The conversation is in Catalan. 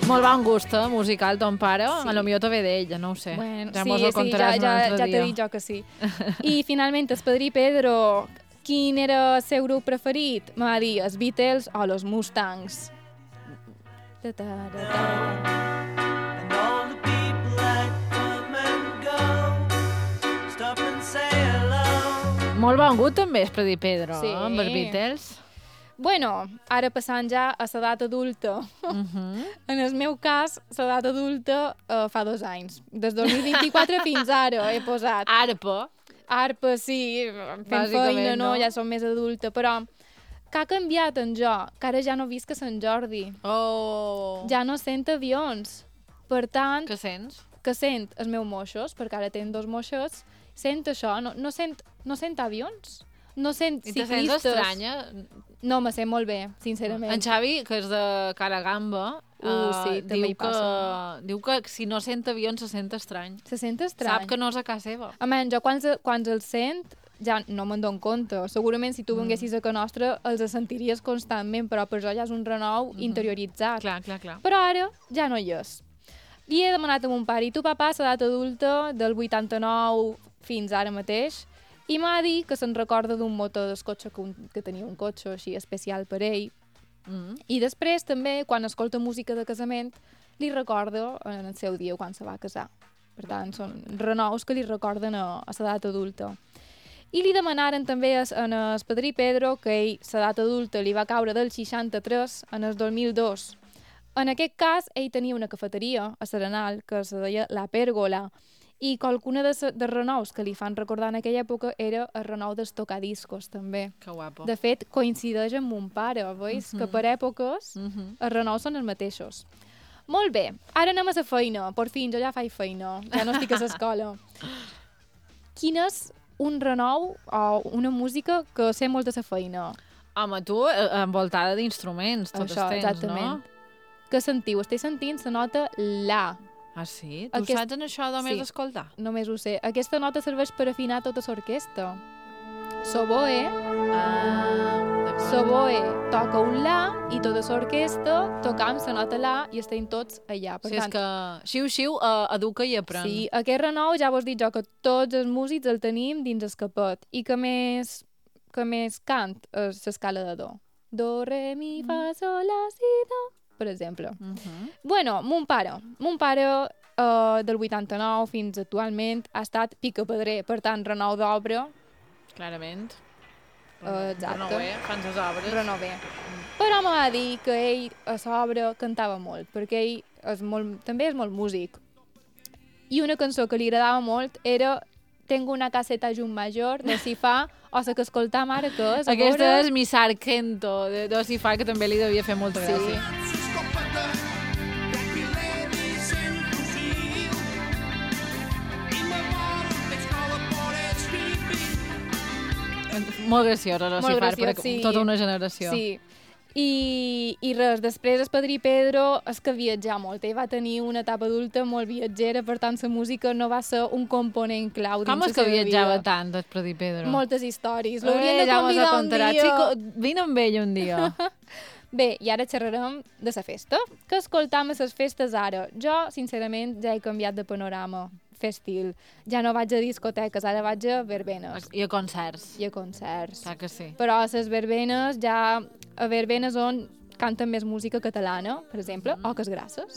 Molt bon gust, musical, ton pare. Sí. A lo millor te ve d'ell, no ho sé. Bueno, ja mos ho sí, contaràs un altre ja dia. t'he dit jo que sí. I finalment, el padrí Pedro, quin era el seu grup preferit? Me va dir, els Beatles o los Mustangs. And all the people that come and go stop and say hello. Molt bon gust també és Padrí Pedro, Sí. amb els Beatles. Bueno, ara passant ja a l'edat adulta. En el meu cas, l'edat adulta fa 2 anys. Des 2024 fins ara he posat. Arpa. Arpa, sí, fent Bàsicament, feina, no? no? Ja som més adulta, però que ha canviat en jo, que ara ja no visc a Sant Jordi. Oh. Ja no sent avions. Per tant, Què sents? que sent els meus moixos, perquè ara tenc 2 moixos, sent això, no sent avions. No sent I te ciclistes. sents estranya? No, me sent molt bé, sincerament. En Xavi, que és de cara gamba, sí, també hi passa. diu que si no sent avions se sent estrany. Se sent estrany. Sap que no és a casa seva. Almenys jo quan els sent ja no me'n dono compte. Segurament si tu vinguessis a casa nostra els sentiries constantment, però per jo ja és un renou interioritzat. Clar. Però ara ja no hi és. Li he demanat a mon pare, i tu, papà, l'edat adulta del 89 fins ara mateix, i m'ha dit que se'n recorda d'un motor del cotxe, que tenia un cotxe així especial per ell. I després també, quan escolta música de casament, li recorda en el seu dia quan se va casar. Per tant, són renous que li recorden a l'edat adulta. I li demanaren també en el padrí Pedro que ell, l'edat adulta, li va caure del 63 en el 2002. En aquest cas, ell tenia una cafeteria a Serenal que se deia La Pèrgola, i qualcuna de renous que li fan recordar en aquella època era el renou dels tocadiscos, també. Que guapo. De fet, coincideix amb mon pare, veus? Que per èpoques els renous són els mateixos. Molt bé, ara anem a la feina. Per fi, jo ja faig feina, ja no estic a l'escola. Quin és un renou o una música que sé molt de la feina? Home, tu envoltada d'instruments tot Això, el temps, exactament. no? Què sentiu? Estic sentint la nota La. Ah, sí? Tu saps en això només escoltar? Només ho sé. Aquesta nota serveix per afinar tota l'orquestra. S'oboe, s'oboe toca un La i tota l'orquestra tocam la nota La i estem tots allà. Per Sí, és que xiu-xiu educa i aprèn. Sí, aquest renou ja vos dic jo que tots els músics el tenim dins el capet i que més cant és l'escala de Do. Do, re, mi, fa, sol, la, si, do, per exemple. Bueno, mon pare del 89 fins actualment ha estat picapedrer, per tant, renou d'obra. Clarament. Exacte. Fan les obres. Renové. Però m'ha dit que ell a l'obra cantava molt, perquè ell també és molt músic. I una cançó que li agradava molt era Tengo una caseta a un major, de Sifà, o la que escoltam ara, que és... Aquesta és Mi Sargento, de Sifà, que també li devia fer molta gràcia. Molt graciosa, la Sifà, per tota una generació. Sí. I res, després el padrí Pedro és que viatjà molt. Ell va tenir una etapa adulta molt viatgera, per tant la música no va ser un component clau dins Com és que viatjava tant, el padrí Pedro? Moltes històries. L'hauríem de convidar un dia. Chico, vine amb ell un dia. Bé, i ara xerrarem de la festa. Què escoltam a les festes ara? Jo, sincerament, ja he canviat de panorama. Festil. Ja no vaig a discoteques, ara vaig a verbenes. I a concerts. I a concerts. Clar que sí. Però a les verbenes, ja a verbenes on canten més música catalana, per exemple, o que és grasses.